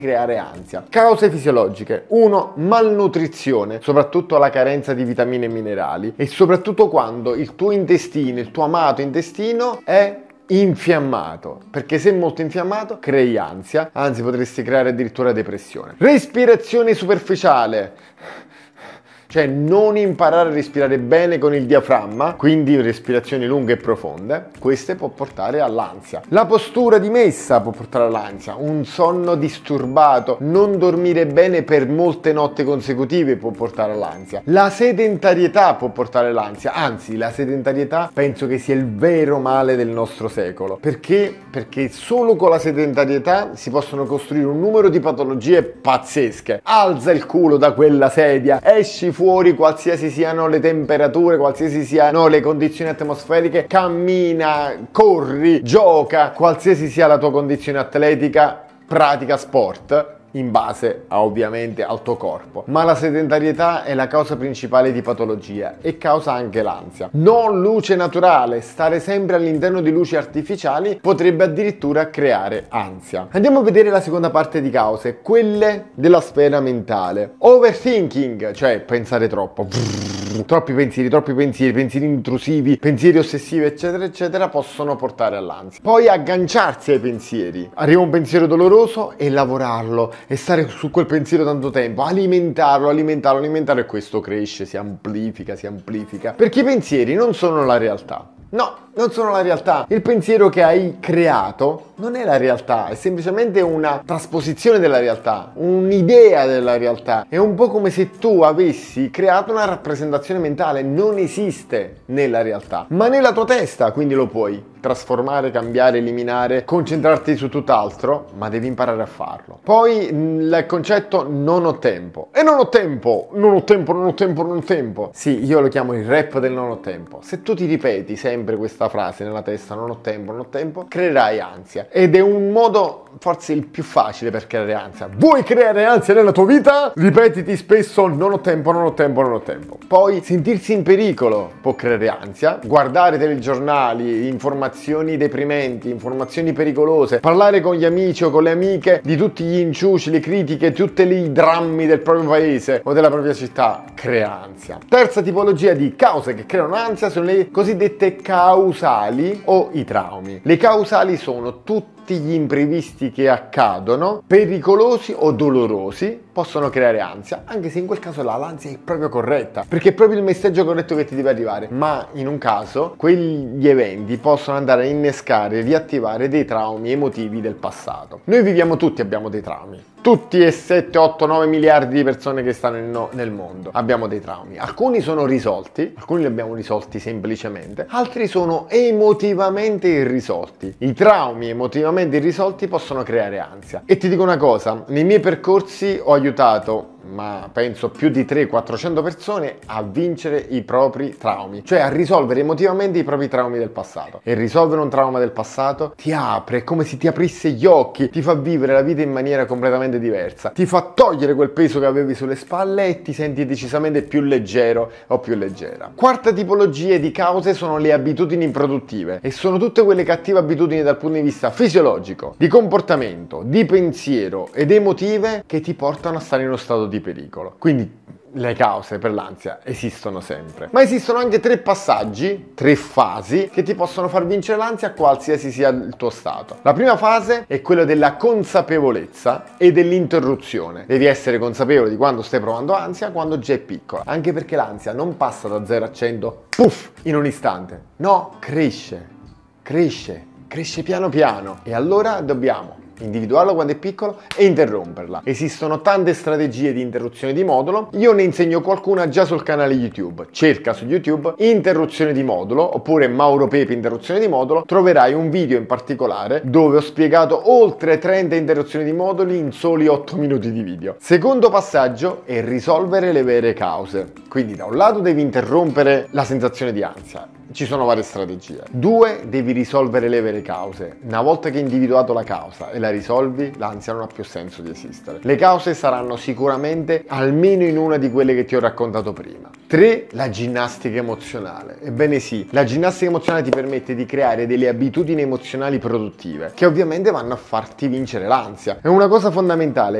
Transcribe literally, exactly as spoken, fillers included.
creare ansia. Cause fisiologiche. uno. Malnutrizione, soprattutto la carenza di vitamine e minerali, e soprattutto quando il tuo intestino, il tuo amato intestino è infiammato, perché se molto infiammato crei ansia, anzi potresti creare addirittura depressione. Respirazione superficiale, cioè non imparare a respirare bene con il diaframma, quindi respirazioni lunghe e profonde, queste può portare all'ansia. La postura dimessa può portare all'ansia, un sonno disturbato, non dormire bene per molte notti consecutive può portare all'ansia. La sedentarietà può portare all'ansia, anzi la sedentarietà penso che sia il vero male del nostro secolo. Perché? Perché solo con la sedentarietà si possono costruire un numero di patologie pazzesche. Alza il culo da quella sedia, esci fuori qualsiasi siano le temperature, qualsiasi siano le condizioni atmosferiche, cammina, corri, gioca, qualsiasi sia la tua condizione atletica, pratica sport in base a, ovviamente al tuo corpo. Ma la sedentarietà è la causa principale di patologia e causa anche l'ansia. Non luce naturale, stare sempre all'interno di luci artificiali potrebbe addirittura creare ansia. Andiamo a vedere la seconda parte di cause, quelle della sfera mentale. Overthinking, cioè pensare troppo. Troppi pensieri, troppi pensieri, pensieri intrusivi, pensieri ossessivi, eccetera, eccetera, possono portare all'ansia. Poi agganciarsi ai pensieri. Arriva un pensiero doloroso e lavorarlo e stare su quel pensiero tanto tempo, alimentarlo, alimentarlo, alimentarlo, e questo cresce, si amplifica, si amplifica. Perché i pensieri non sono la realtà. No, non sono la realtà. Il pensiero che hai creato non è la realtà, è semplicemente una trasposizione della realtà, un'idea della realtà. È un po' come se tu avessi creato una rappresentazione mentale, non esiste nella realtà, ma nella tua testa, quindi lo puoi trasformare, cambiare, eliminare, concentrarti su tutt'altro, ma devi imparare a farlo. Poi il concetto non ho tempo. E non ho tempo, non ho tempo, non ho tempo, non ho tempo. Sì, io lo chiamo il rap del non ho tempo. Se tu ti ripeti sempre questa frase nella testa, non ho tempo, non ho tempo, creerai ansia. Ed è un modo forse il più facile per creare ansia. Vuoi creare ansia nella tua vita? Ripetiti spesso non ho tempo, non ho tempo, non ho tempo. Poi sentirsi in pericolo può creare ansia. Guardare telegiornali, informazioni deprimenti, informazioni pericolose, parlare con gli amici o con le amiche di tutti gli inciuci, le critiche, tutti i drammi del proprio paese o della propria città crea ansia. Terza tipologia di cause che creano ansia sono le cosiddette causali o i traumi. Le causali sono tutti gli imprevisti che accadono, pericolosi o dolorosi, possono creare ansia, anche se in quel caso là l'ansia è proprio corretta, perché è proprio il messaggio corretto che ti deve arrivare. Ma in un caso quegli eventi possono andare a innescare, riattivare dei traumi emotivi del passato. Noi viviamo tutti, abbiamo dei traumi. Tutti e sette, otto, nove miliardi di persone che stanno nel, no, nel mondo abbiamo dei traumi. Alcuni sono risolti, alcuni li abbiamo risolti semplicemente, altri sono emotivamente irrisolti. I traumi emotivamente irrisolti possono creare ansia. E ti dico una cosa, nei miei percorsi ho aiutato, ma penso più di trecento quattrocento persone a vincere i propri traumi, cioè a risolvere emotivamente i propri traumi del passato. E risolvere un trauma del passato ti apre, è come se ti aprisse gli occhi, ti fa vivere la vita in maniera completamente diversa, ti fa togliere quel peso che avevi sulle spalle e ti senti decisamente più leggero o più leggera. Quarta tipologia di cause sono le abitudini improduttive, e sono tutte quelle cattive abitudini dal punto di vista fisiologico, di comportamento, di pensiero ed emotive che ti portano a stare in uno stato di pericolo. Quindi le cause per l'ansia esistono sempre, ma esistono anche tre passaggi, tre fasi che ti possono far vincere l'ansia qualsiasi sia il tuo stato. La prima fase è quella della consapevolezza e dell'interruzione. Devi essere consapevole di quando stai provando ansia, quando già è piccola, anche perché l'ansia non passa da zero a cento puff in un istante, no, cresce, cresce, cresce piano piano, e allora dobbiamo individuarlo quando è piccolo e interromperla. Esistono tante strategie di interruzione di modulo, io ne insegno qualcuna già sul canale YouTube. Cerca su YouTube interruzione di modulo oppure Mauro Pepe interruzione di modulo, troverai un video in particolare dove ho spiegato oltre trenta interruzioni di moduli in soli otto minuti di video. Secondo passaggio è risolvere le vere cause. Quindi da un lato devi interrompere la sensazione di ansia, ci sono varie strategie. Due, devi risolvere le vere cause. Una volta che hai individuato la causa e la risolvi, l'ansia non ha più senso di esistere. Le cause saranno sicuramente almeno in una di quelle che ti ho raccontato prima. Tre, la ginnastica emozionale. Ebbene sì, la ginnastica emozionale ti permette di creare delle abitudini emozionali produttive, che ovviamente vanno a farti vincere l'ansia. È una cosa fondamentale.